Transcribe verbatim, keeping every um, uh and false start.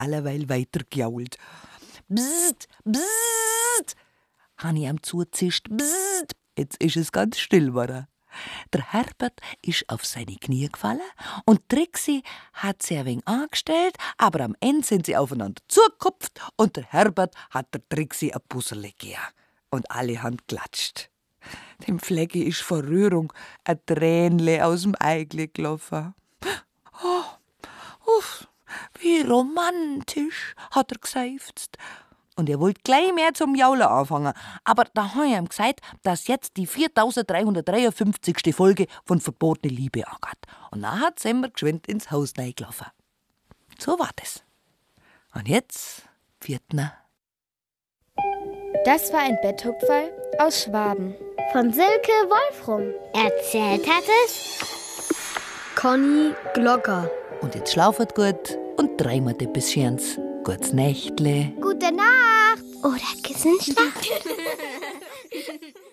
allerweil weiter gejault. Bzzzt, bzzzt, han ich ihm zuzischt. Bzzzt, jetzt ist es ganz still geworden. Der Herbert ist auf seine Knie gefallen und Trixi hat sie ein wenig angestellt, aber am Ende sind sie aufeinander zugekupft und der Herbert hat der Trixi ein Busserle gegeben. Und alle haben geklatscht. Dem Flecki ist vor Rührung ein Tränle aus dem Eigle gelaufen. Oh, uff, wie romantisch, hat er geseufzt. Und er wollte gleich mehr zum Jaulen anfangen. Aber da habe ich ihm gesagt, dass jetzt die viertausenddreihundertdreiundfünfzigste Folge von Verbotene Liebe angeht. Und dann sind wir geschwind ins Haus reingelaufen. So war das. Und jetzt Viertner. Das war ein Betthupferl aus Schwaben. Von Silke Wolfrum. Erzählt hat es Conny Glocker. Und jetzt schlafet gut und träumet ein bisschen. Gutes Nächtle. Gute Nacht. Oder Gesundheit.